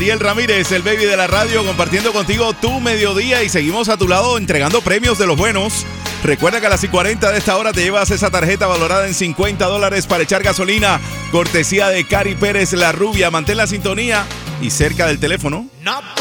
Ariel Ramírez, el baby de la radio, compartiendo contigo tu mediodía y seguimos a tu lado entregando premios de los buenos. Recuerda que a las 40 de esta hora te llevas esa tarjeta valorada en $50 para echar gasolina, cortesía de Cari Pérez, la rubia. Mantén la sintonía y cerca del teléfono.